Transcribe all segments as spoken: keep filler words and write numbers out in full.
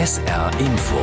S R Info.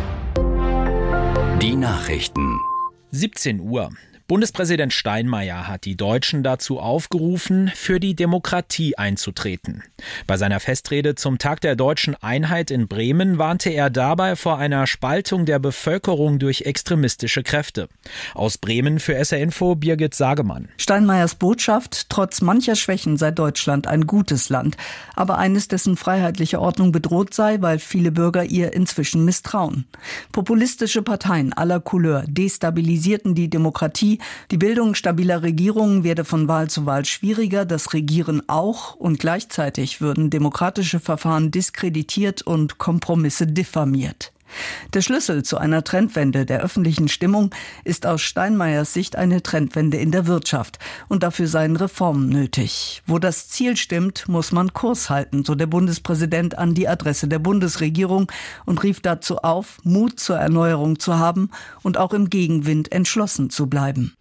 Die Nachrichten. siebzehn Uhr. Bundespräsident Steinmeier hat die Deutschen dazu aufgerufen, für die Demokratie einzutreten. Bei seiner Festrede zum Tag der deutschen Einheit in Bremen warnte er dabei vor einer Spaltung der Bevölkerung durch extremistische Kräfte. Aus Bremen für S R Info Birgit Sagemann. Steinmeiers Botschaft: Trotz mancher Schwächen sei Deutschland ein gutes Land, aber eines, dessen freiheitliche Ordnung bedroht sei, weil viele Bürger ihr inzwischen misstrauen. Populistische Parteien aller Couleur destabilisierten die Demokratie. Die Bildung stabiler Regierungen werde von Wahl zu Wahl schwieriger, das Regieren auch, und gleichzeitig würden demokratische Verfahren diskreditiert und Kompromisse diffamiert. Der Schlüssel zu einer Trendwende der öffentlichen Stimmung ist aus Steinmeiers Sicht eine Trendwende in der Wirtschaft. Und dafür seien Reformen nötig. Wo das Ziel stimmt, muss man Kurs halten, so der Bundespräsident an die Adresse der Bundesregierung und rief dazu auf, Mut zur Erneuerung zu haben und auch im Gegenwind entschlossen zu bleiben.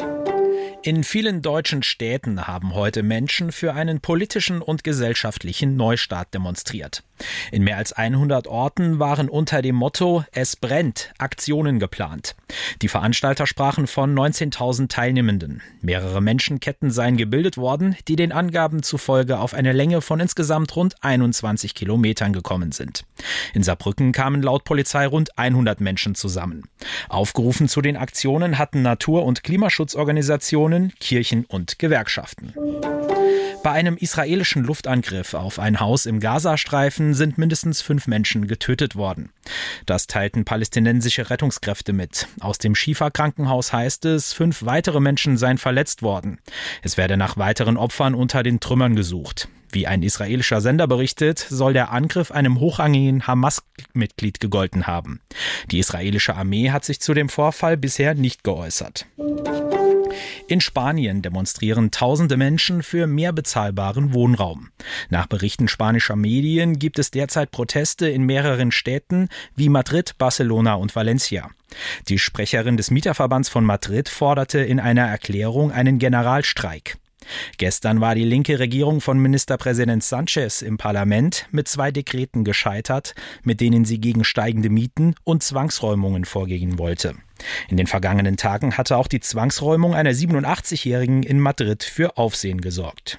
In vielen deutschen Städten haben heute Menschen für einen politischen und gesellschaftlichen Neustart demonstriert. In mehr als hundert Orten waren unter dem Motto »Es brennt« Aktionen geplant. Die Veranstalter sprachen von neunzehntausend Teilnehmenden. Mehrere Menschenketten seien gebildet worden, die den Angaben zufolge auf eine Länge von insgesamt rund einundzwanzig Kilometern gekommen sind. In Saarbrücken kamen laut Polizei rund hundert Menschen zusammen. Aufgerufen zu den Aktionen hatten Natur- und Klimaschutzorganisationen, Kirchen und Gewerkschaften. Bei einem israelischen Luftangriff auf ein Haus im Gazastreifen sind mindestens fünf Menschen getötet worden. Das teilten palästinensische Rettungskräfte mit. Aus dem Schifa-Krankenhaus heißt es, fünf weitere Menschen seien verletzt worden. Es werde nach weiteren Opfern unter den Trümmern gesucht. Wie ein israelischer Sender berichtet, soll der Angriff einem hochrangigen Hamas-Mitglied gegolten haben. Die israelische Armee hat sich zu dem Vorfall bisher nicht geäußert. In Spanien demonstrieren tausende Menschen für mehr bezahlbaren Wohnraum. Nach Berichten spanischer Medien gibt es derzeit Proteste in mehreren Städten wie Madrid, Barcelona und Valencia. Die Sprecherin des Mieterverbands von Madrid forderte in einer Erklärung einen Generalstreik. Gestern war die linke Regierung von Ministerpräsident Sánchez im Parlament mit zwei Dekreten gescheitert, mit denen sie gegen steigende Mieten und Zwangsräumungen vorgehen wollte. In den vergangenen Tagen hatte auch die Zwangsräumung einer siebenundachtzigjährigen in Madrid für Aufsehen gesorgt.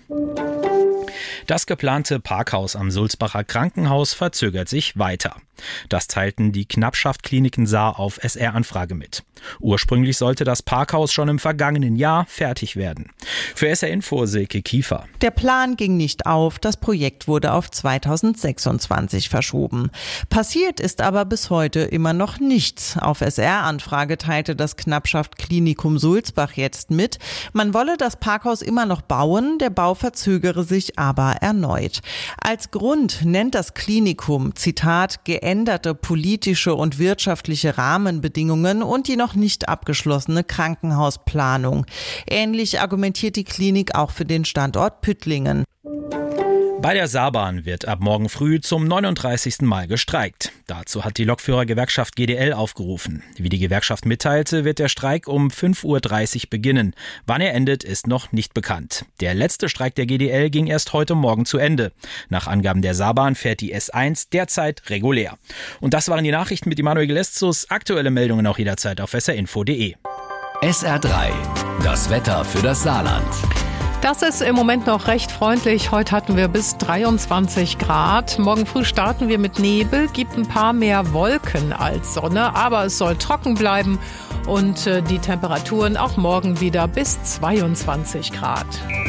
Das geplante Parkhaus am Sulzbacher Krankenhaus verzögert sich weiter. Das teilten die Knappschaft Kliniken Saar auf S R-Anfrage mit. Ursprünglich sollte das Parkhaus schon im vergangenen Jahr fertig werden. Für S R Info Silke Kiefer. Der Plan ging nicht auf, das Projekt wurde auf zweitausendsechsundzwanzig verschoben. Passiert ist aber bis heute immer noch nichts. Auf S R-Anfrage teilte das Knappschaft Klinikum Sulzbach jetzt mit, man wolle das Parkhaus immer noch bauen, der Bau verzögere sich aber erneut. Als Grund nennt das Klinikum, Zitat, geänderte politische und wirtschaftliche Rahmenbedingungen und die noch nicht abgeschlossene Krankenhausplanung. Ähnlich argumentiert die Klinik auch für den Standort Püttlingen. Bei der Saarbahn wird ab morgen früh zum neununddreißigsten Mal gestreikt. Dazu hat die Lokführergewerkschaft G D L aufgerufen. Wie die Gewerkschaft mitteilte, wird der Streik um fünf Uhr dreißig beginnen. Wann er endet, ist noch nicht bekannt. Der letzte Streik der G D L ging erst heute Morgen zu Ende. Nach Angaben der Saarbahn fährt die S eins derzeit regulär. Und das waren die Nachrichten mit Emanuel Geleszus. Aktuelle Meldungen auch jederzeit auf s r info punkt d e. S R drei, das Wetter für das Saarland. Das ist im Moment noch recht freundlich. Heute hatten wir bis dreiundzwanzig Grad. Morgen früh starten wir mit Nebel, gibt ein paar mehr Wolken als Sonne, aber es soll trocken bleiben und die Temperaturen auch morgen wieder bis zweiundzwanzig Grad.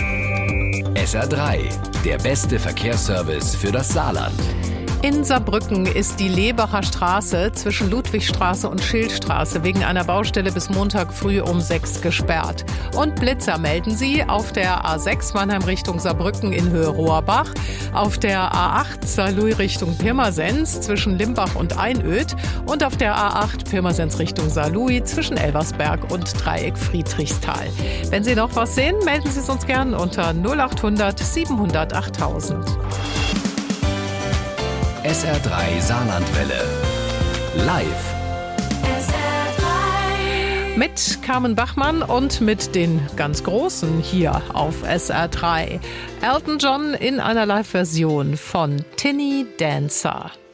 S R drei, der beste Verkehrsservice für das Saarland. In Saarbrücken ist die Lebacher Straße zwischen Ludwigstraße und Schildstraße wegen einer Baustelle bis Montag früh um sechs gesperrt. Und Blitzer melden sie auf der A sechs Mannheim Richtung Saarbrücken in Höhe Rohrbach, auf der A acht Saarlouis Richtung Pirmasens zwischen Limbach und Einöd und auf der A acht Pirmasens Richtung Saarlouis zwischen Elversberg und Dreieck Friedrichsthal. Wenn Sie noch was sehen, melden Sie es uns gern unter null achthundert siebenhundert achttausend. S R drei Saarlandwelle. Live. S R drei. Mit Carmen Bachmann und mit den ganz Großen hier auf S R drei. Elton John in einer Live-Version von Tinny Dancer.